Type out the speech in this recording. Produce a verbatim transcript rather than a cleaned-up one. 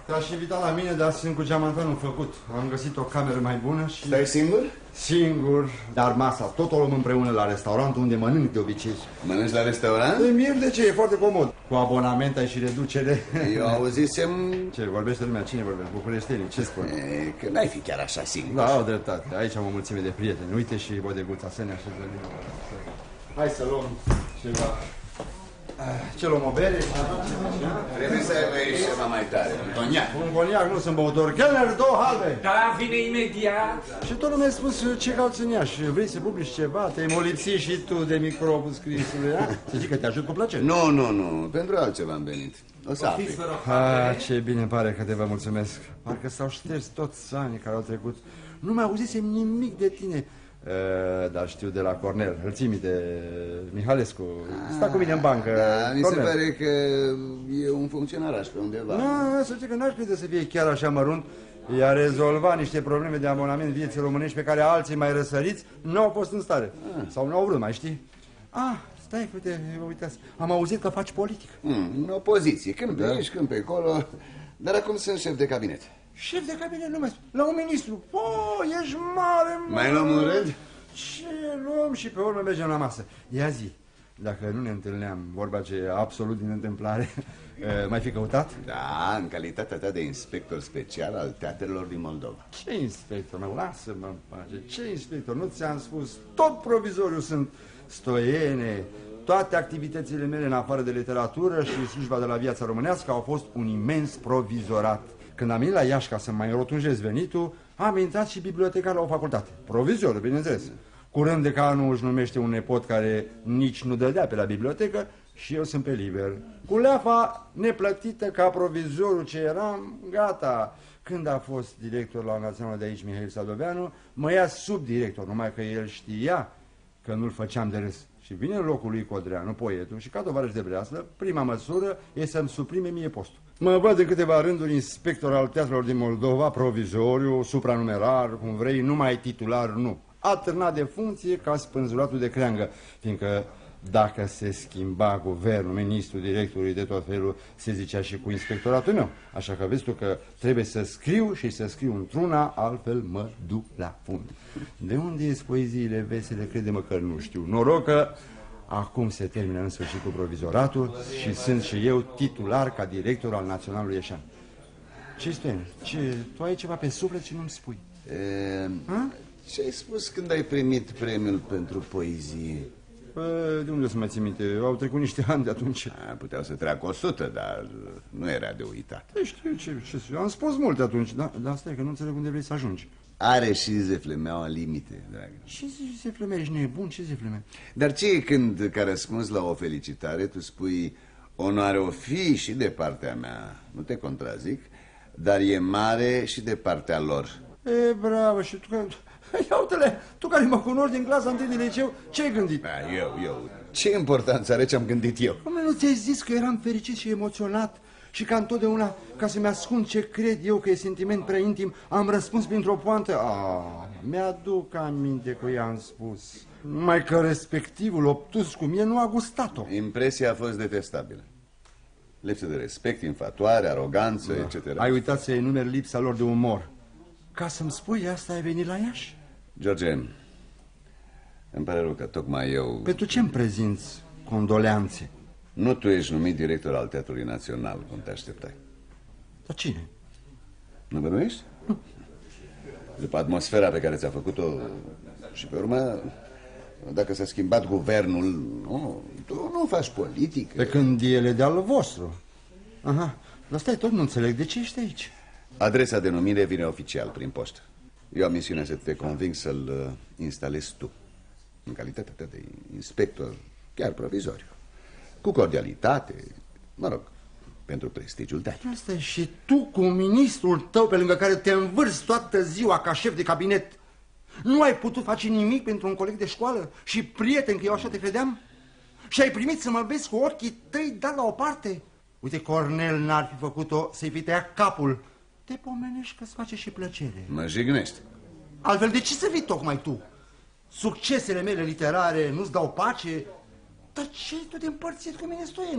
Te-aș invita la mine, dar sunt cu geamantanul făcut. Am găsit o cameră mai bună și... Stai singur? Singur, dar masa, tot o luăm împreună la restaurantul unde mănânc de obicei. Mănânci la restaurant? De mie de ce, e foarte comod. Cu abonament ai și reducere. Eu auzisem... Ce, vorbește lumea? Cine vorbește? Bucureștenii, ce spune? E, că n-ai fi chiar așa singur. Da, au dreptate. Aici am o mulțime de prieteni. Uite și bodeguța să ne așeză. Hai să luăm ceva. Ce luăm, o bere? Trebuie să ai ceva mai tare. Un coniac. Un coniac, nu sunt băutor. Kellner, două halbe. Da, vine imediat. Și tot lumea a spus ce cauți în Iași. Vrei să publici ceva? Te-ai molipsit și tu de microbul scrisului, a? Să zic că te ajut cu plăcere. Nu, nu, nu. Pentru altceva am venit. O să afli. Ah, ce bine îmi pare că te vă mulțumesc. Parcă s-au șters toți anii care au trecut. Nu mai auzisem nimic de tine. Uh, dar știu de la Cornel, îl ții minte, Mihalescu, sta cu mine în bancă. Da, mi se Cornel. pare că e un funcționaraș pe undeva. Nu, să zic că n-aș crede să fie chiar așa mărunt. I-a rezolvat niște probleme de abonament vieții românești pe care alții mai răsăriți nu au fost în stare. Ah. Sau nu au vrut, mai știi? Ah, stai, uite, uitați, am auzit că faci politică. Mm, în opoziție, când pe da. aici, când pe acolo, dar acum sunt șef de cabinet. Șef de cabinet, nu mai spune, la un ministru. Oh, ești mare, mare. Mai luăm un rând? Ce luăm și pe urmă mergem la masă. Ia zi, dacă nu ne întâlneam, vorba ce absolut din întâmplare, mai fi căutat? Da, în calitatea ta de inspector special al teatrelor din Moldova. Ce inspector, mă, lasă-mă în pace. Ce inspector, nu ți-am spus, tot provizoriu sunt stoiene. Toate activitățile mele în afară de literatură și slujba de la viața românească au fost un imens provizorat. Când am venit la Iași ca să mai rotunjez venitul, am intrat și bibliotecar la o facultate. Provizor, bineînțeles. Curând decanul își numește un nepot care nici nu dădea pe la bibliotecă și eu sunt pe liber. Cu leafa neplătită ca provizorul ce eram, gata. Când a fost director la Națională de aici, Mihail Sadoveanu, mă ia subdirector, numai că el știa că nu-l făceam de râs. Și vine în locul lui Codreanu, poetul, și ca tovarăș de breaslă, prima măsură e să-mi suprime mie postul. Mă văd în câteva rânduri inspector al teatrelor din Moldova, provizoriu, supranumerar, cum vrei, numai titular, nu. Atârnat de funcție ca spânzuratul de creangă, fiindcă dacă se schimba guvernul, ministrul, directorul de tot felul, se zicea și cu inspectoratul meu. Așa că vezi tu că trebuie să scriu și să scriu într-una, altfel mă duc la fund. De unde ies poeziile vesele, crede-mă că nu știu. Noroc că acum se termină în sfârșit cu provizoratul și sunt și eu titular ca director al Naționalului Ieșan. Ce stai? Ce? Tu ai ceva pe suflet și nu-mi spui? E, ce ai spus când ai primit premiul pentru poezie? Păi, de unde să mai țin minte? Au trecut niște ani de atunci. A, puteau să treacă o sută, dar nu era de uitat. Păi știu ce, ce, am spus multe atunci, da, dar stai că nu înțeleg unde vrei să ajungi. Are și zeflemeaua limite, dragă. Ce zefleme, ești nebun, ce zefleme? Dar ce e când, ca răspuns la o felicitare, tu spui onoare o fi și de partea mea, nu te contrazic, dar e mare și de partea lor. E, bravo, și tu că... Ia uite-le, tu care mă cunoști din clasa întâi de liceu, ce-ai gândit? Da, eu, eu, ce importanță are ce am gândit eu? Cum nu ți-ai zis că eram fericit și emoționat și ca întotdeauna, ca să-mi ascund ce cred eu că e sentiment prea intim, am răspuns printr-o poantă? Ah, mi-aduc aminte că i-am spus. Numai că respectivul obtuz cu mie nu a gustat-o. Impresia a fost detestabilă. Lipsă de respect, infatuare, aroganță, da. et cetera. Ai uitat să enumeri lipsa lor de umor. Ca să-mi spui asta, ai venit la Iași? George, îmi pare rău că tocmai eu... Pentru ce îmi prezinți condoleanțe? Nu tu ești numit director al Teatrului Național, cum te așteptai. Dar cine? Nu bănuiești? După atmosfera pe care ți-a făcut-o și pe urmă, dacă s-a schimbat guvernul, nu, tu nu faci politică. Pe când ele de-al vostru. Aha, dar stai, tot nu înțeleg, de ce ești aici? Adresa de numire vine oficial prin poștă. Eu am misiunea să te conving să-l uh, instalezi tu, în calitatea ta de inspector, chiar provizoriu, cu cordialitate, mă rog, pentru prestigiul teatrului. Asta e, și tu cu ministrul tău pe lângă care te învârți toată ziua ca șef de cabinet, nu ai putut face nimic pentru un coleg de școală și prieten, că eu așa te credeam? Și ai primit să mă vezi cu ochii tăi dat la o parte? Uite, Cornel n-ar fi făcut-o să-i fi tăiat capul. Te pomenești că-ți face și plăcere. Mă jignești. Altfel, de ce să vii tocmai tu? Succesele mele literare nu-ți dau pace? Dar ce-ai tu de împărțit cu mine, Stoian?